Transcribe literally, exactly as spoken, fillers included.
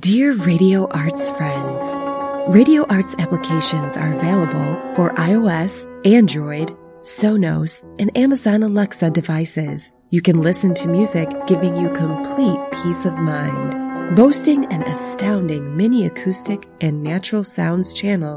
Dear Radio Arts friends, Radio Arts applications are available for iOS, Android, Sonos, and Amazon Alexa devices. You can listen to music giving you complete peace of mind. Boasting an astounding mini acoustic and natural sounds channel